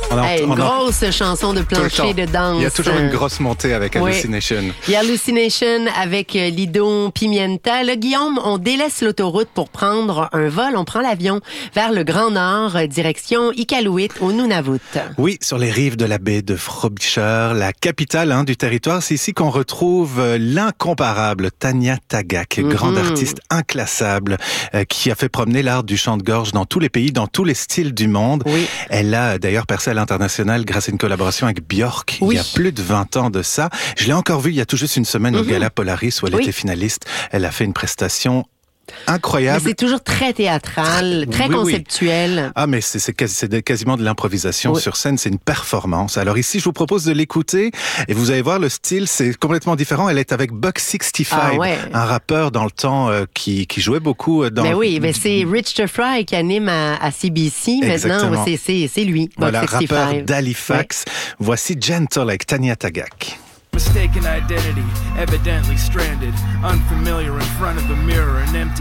Une grosse chanson de plancher de danse. Il y a toujours une grosse montée avec Hallucination. Il y a Hallucination avec Lido Pimienta. Là, Guillaume, on délaisse l'autoroute pour prendre un vol. On prend l'avion vers le Grand Nord, direction Iqaluit au Nunavut. Oui, sur les rives de la baie de Frobisher, la capitale du territoire. C'est ici qu'on retrouve l'incomparable Tanya Tagaq, grande artiste inclassable, qui a fait promener l'art du chant de gorge dans tous les pays, dans tous les styles du monde. Oui. Elle a d'ailleurs percé à l'international grâce à une collaboration avec Björk il y a plus de 20 ans de ça. Je l'ai encore vue il y a tout juste une semaine au Gala Polaris où elle était finaliste. Elle a fait une prestation incroyable. Mais c'est toujours très théâtral, très conceptuel. Oui. Ah, mais c'est quasiment de l'improvisation sur scène. C'est une performance. Alors ici, je vous propose de l'écouter et vous allez voir le style, c'est complètement différent. Elle est avec Buck 65, un rappeur dans le temps qui jouait beaucoup dans... Mais oui, mais c'est Rich the Fry qui anime à CBC maintenant. C'est lui, voilà, Buck 65. Rappeur d'Halifax. Voici Gentle avec Tanya Tagaq. Mistaken identity, evidently stranded, unfamiliar in front of the mirror, an empty